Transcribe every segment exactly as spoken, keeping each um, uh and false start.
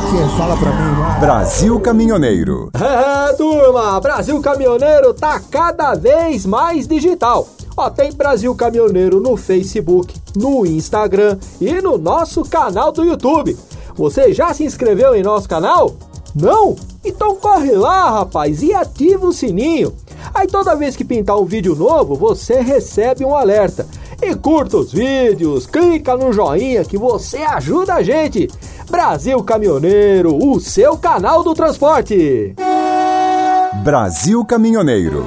que? Fala pra mim, vai. Brasil Caminhoneiro. É, turma, Brasil Caminhoneiro tá cada vez mais digital. Ó, tem Brasil Caminhoneiro no Facebook, no Instagram e no nosso canal do YouTube. Você já se inscreveu em nosso canal? Não? Então corre lá, rapaz, e ativa o sininho. Aí toda vez que pintar um vídeo novo, você recebe um alerta. E curta os vídeos, clica no joinha que você ajuda a gente. Brasil Caminhoneiro, o seu canal do transporte. Brasil Caminhoneiro.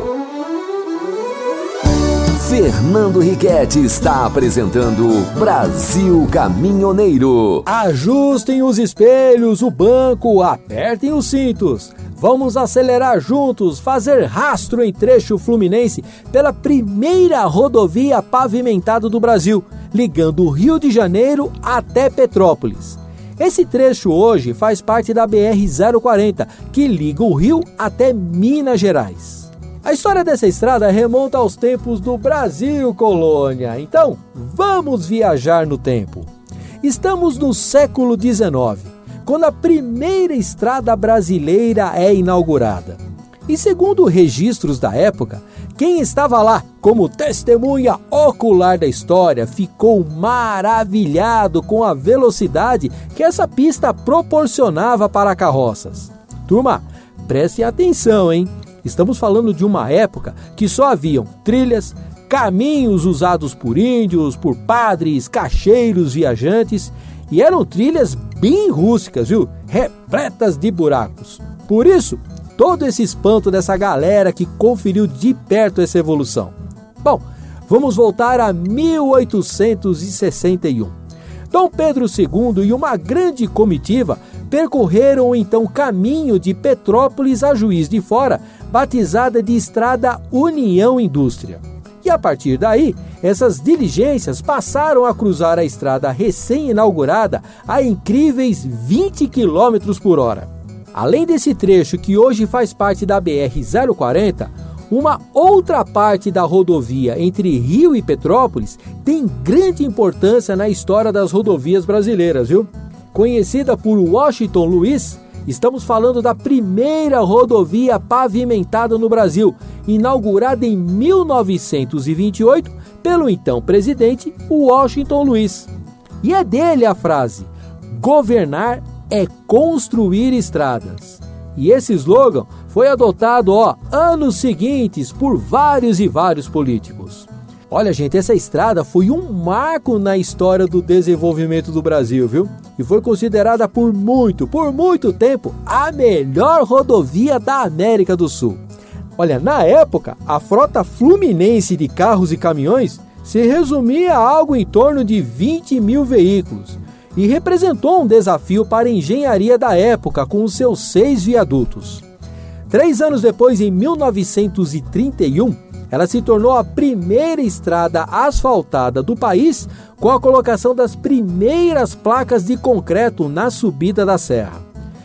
Fernando Riquetti está apresentando Brasil Caminhoneiro. Ajustem os espelhos, o banco, apertem os cintos. Vamos acelerar juntos, fazer rastro em trecho fluminense pela primeira rodovia pavimentada do Brasil, ligando o Rio de Janeiro até Petrópolis. Esse trecho hoje faz parte da B R zero quarenta, que liga o Rio até Minas Gerais. A história dessa estrada remonta aos tempos do Brasil Colônia. Então, vamos viajar no tempo. Estamos no século dezenove. Quando a primeira estrada brasileira é inaugurada. E segundo registros da época, quem estava lá como testemunha ocular da história ficou maravilhado com a velocidade que essa pista proporcionava para carroças. Turma, prestem atenção, hein? Estamos falando de uma época que só haviam trilhas, caminhos usados por índios, por padres, cacheiros, viajantes, e eram trilhas bem rústicas, viu? Repletas de buracos. Por isso, todo esse espanto dessa galera que conferiu de perto essa evolução. Bom, vamos voltar a mil oitocentos e sessenta e um. Dom Pedro segundo e uma grande comitiva percorreram então o caminho de Petrópolis a Juiz de Fora, batizada de Estrada União Indústria. E a partir daí, essas diligências passaram a cruzar a estrada recém-inaugurada a incríveis vinte quilômetros por hora. Além desse trecho que hoje faz parte da B R zero quarenta, uma outra parte da rodovia entre Rio e Petrópolis tem grande importância na história das rodovias brasileiras, viu? Conhecida por Washington Luiz, estamos falando da primeira rodovia pavimentada no Brasil, inaugurada em mil novecentos e vinte e oito pelo então presidente Washington Luiz. E é dele a frase: governar é construir estradas. E esse slogan foi adotado, ó, anos seguintes por vários e vários políticos. Olha, gente, essa estrada foi um marco na história do desenvolvimento do Brasil, viu? E foi considerada por muito, por muito tempo, a melhor rodovia da América do Sul. Olha, na época, a frota fluminense de carros e caminhões se resumia a algo em torno de vinte mil veículos e representou um desafio para a engenharia da época com os seus seis viadutos. Três anos depois, em mil novecentos e trinta e um, ela se tornou a primeira estrada asfaltada do país com a colocação das primeiras placas de concreto na subida da serra.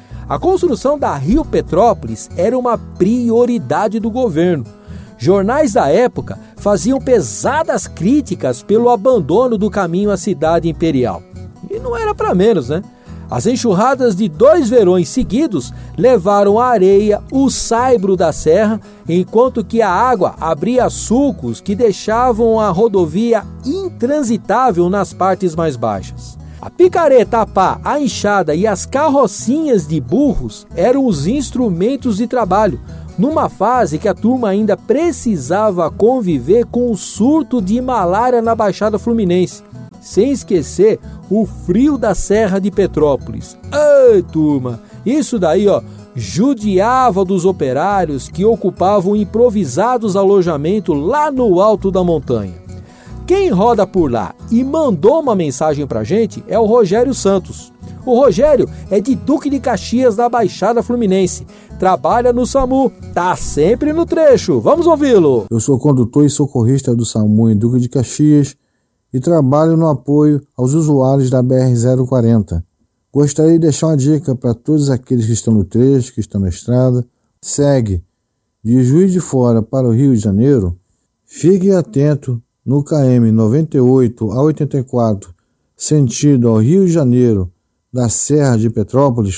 A construção da Rio Petrópolis era uma prioridade do governo. Jornais da época faziam pesadas críticas pelo abandono do caminho à cidade imperial. E não era para menos, né? As enxurradas de dois verões seguidos levaram a areia, o saibro da serra, enquanto que a água abria sulcos que deixavam a rodovia intransitável nas partes mais baixas. A picareta, a pá, a enxada e as carrocinhas de burros eram os instrumentos de trabalho, numa fase que a turma ainda precisava conviver com o surto de malária na Baixada Fluminense. Sem esquecer o frio da Serra de Petrópolis. Ei, turma, isso daí, ó, judiava dos operários que ocupavam improvisados alojamentos lá no alto da montanha. Quem roda por lá e mandou uma mensagem pra gente é o Rogério Santos. O Rogério é de Duque de Caxias, da Baixada Fluminense. Trabalha no SAMU, tá sempre no trecho. Vamos ouvi-lo. Eu sou condutor e socorrista do SAMU em Duque de Caxias e trabalho no apoio aos usuários da B R zero quarenta. Gostaria de deixar uma dica para todos aqueles que estão no trecho, que estão na estrada. Segue de Juiz de Fora para o Rio de Janeiro. Fique atento no K M noventa e oito a oitenta e quatro, sentido ao Rio de Janeiro, da Serra de Petrópolis,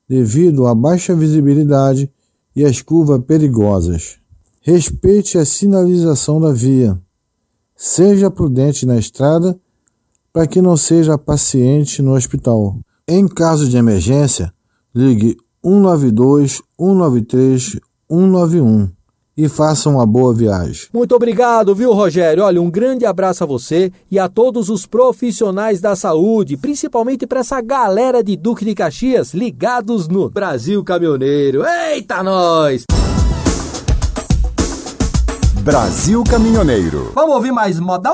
devido à baixa visibilidade e às curvas perigosas. Respeite a sinalização da via. Seja prudente na estrada para que não seja paciente no hospital. Em caso de emergência, ligue um nove dois, um nove três, um nove um e faça uma boa viagem. Muito obrigado, viu, Rogério? Olha, um grande abraço a você e a todos os profissionais da saúde, principalmente para essa galera de Duque de Caxias ligados no Brasil Caminhoneiro. Eita, nós! Brasil Caminhoneiro. Vamos ouvir mais modão?